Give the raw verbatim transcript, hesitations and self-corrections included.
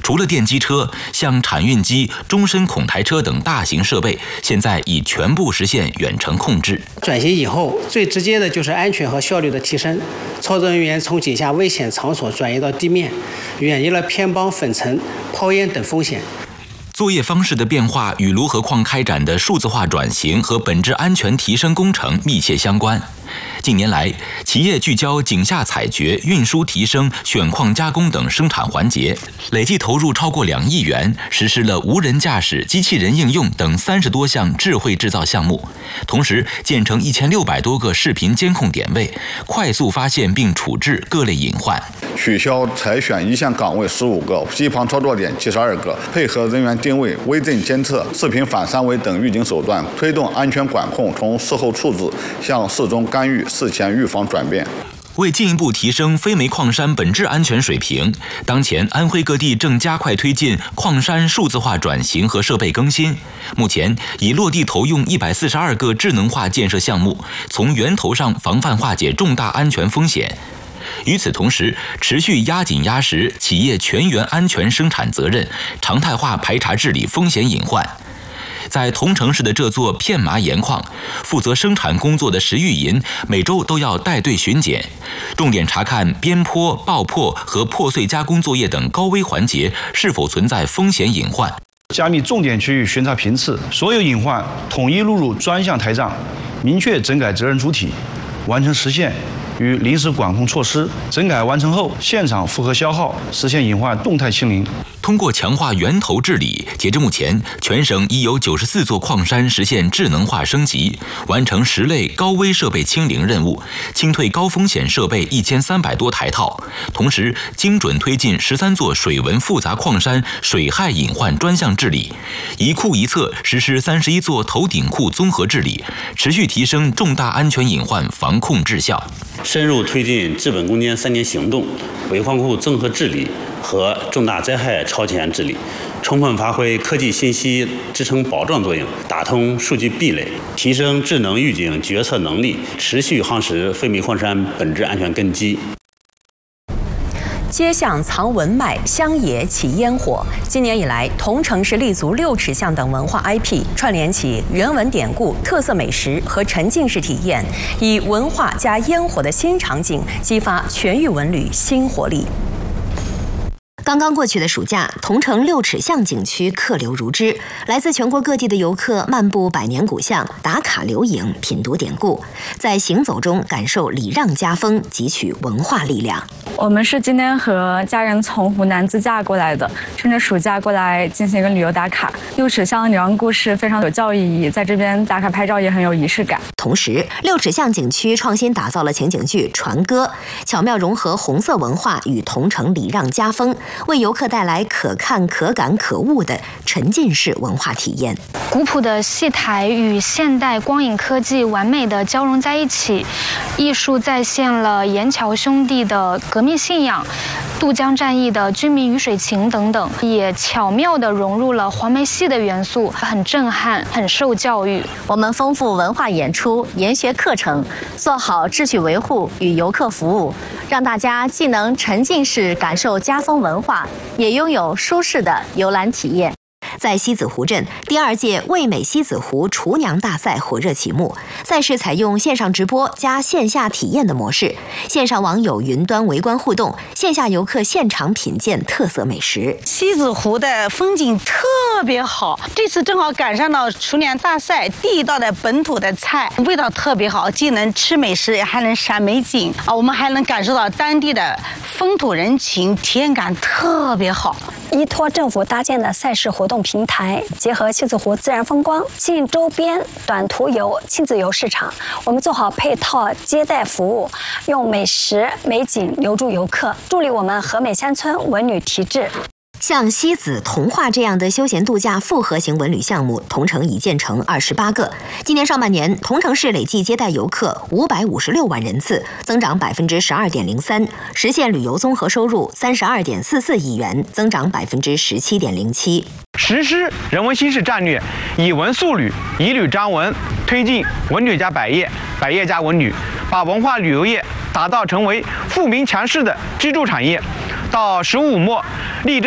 除了电机车，像产运机、终身孔台车等大型设备，现在已全部实现远程控制。 转型以后，最直接的就是安全和效率的提升。操作人员从井下危险场所转移到地面，远离了偏帮、粉尘、抛烟等风险。 作业方式的变化与卢河矿开展的数字化转型和本质安全提升工程密切相关。近年来，企业聚焦井下采掘、运输提升、选矿加工等生产环节，累计投入超过两亿元，实施了无人驾驶、机器人应用等三十多项智慧制造项目。同时，建成一千六百多个视频监控点位，快速发现并处置各类隐患。 取消采选一线岗位十五个，机旁操作点七十二个，配合人员定位、微震监测、视频反三维等预警手段，推动安全管控从事后处置向事中干预、事前预防转变。 为进一步提升非煤矿山本质安全水平，当前安徽各地正加快推进矿山数字化转型和设备更新。目前已落地投用一百四十二个智能化建设项目，从源头上防范化解重大安全风险。与此同时，持续压紧压实企业全员安全生产责任，常态化排查治理风险隐患。在桐城市的这座片麻盐矿，负责生产工作的石玉银每周都要带队巡检，重点查看边坡、爆破和破碎加工作业等高危环节是否存在风险隐患。 加密重点区域巡查频次，所有隐患统一录入专项台账，明确整改责任主体，完成实现与临时管控措施。整改完成后，现场负荷消耗，实现隐患动态清零。 通过强化源头治理，截至目前，全省已有九十四座矿山实现智能化升级，完成十类高危设备清零任务，清退高风险设备一千三百多台套。同时，精准推进十三座水文复杂矿山水害隐患专项治理，一库一测实施三十一座头顶库综合治理，持续提升重大安全隐患防控质效。 深入推进治本攻坚三年行动，煤矿库综合治理和重大灾害超前治理，充分发挥科技信息支撑保障作用，打通数据壁垒，提升智能预警决策能力，持续夯实非煤矿山本质安全根基。 街巷藏文脉，乡野起烟火。今年以来，桐城市立足六尺巷等文化 I P， 串联起人文典故、特色美食和沉浸式体验，以文化加烟火的新场景，激发全域文旅新活力。 刚刚过去的暑假，桐城六尺巷景区客流如织，来自全国各地的游客漫步百年古巷，打卡留影，品读典故，在行走中感受礼让家风，汲取文化力量。 我们是今天和家人从湖南自驾过来的，趁着暑假过来进行一个旅游打卡。六尺巷牛羊故事非常有教育意义，在这边打卡拍照也很有仪式感。 同时，六尺巷景区创新打造了情景剧《船歌》，巧妙融合红色文化与桐城礼让家风，为游客带来可看、可感、可悟的沉浸式文化体验。 古朴的戏台与现代光影科技完美的交融在一起，艺术再现了盐桥兄弟的革命信仰、渡江战役的军民鱼水情等等，也巧妙地融入了黄梅戏的元素，很震撼，很受教育。 我们丰富文化演出、研学课程，做好秩序维护与游客服务，让大家既能沉浸式感受家风文化，也拥有舒适的游览体验。在西子湖镇，第二届味美西子湖厨娘大赛火热启幕。赛事采用线上直播加线下体验的模式，线上网友云端围观互动，线下游客现场品鉴特色美食。 西子湖的风景特别好，这次正好赶上了厨娘大赛，地道的本土的菜，味道特别好，既能吃美食，还能赏美景啊！我们还能感受到当地的风土人情，体验感特别好。 依托政府搭建的赛事活动平台，结合西子湖自然风光、吸引周边短途游、亲子游市场，我们做好配套接待服务，用美食美景留住游客，助力我们和美山村文旅提质。 像西子童话这样的休闲度假复合型文旅项目，桐城已建成二十八个。今年上半年，桐城市累计接待游客五百五十六万人次，增长百分之十二点零三，实现旅游综合收入三十二点四四亿元，增长百分之十七点零七。 实施人文新市战略，以文塑旅，以旅张文，推进文旅加百业，百业加文旅，把文化旅游业打造成为富民强势的支柱产业。到十五末，力争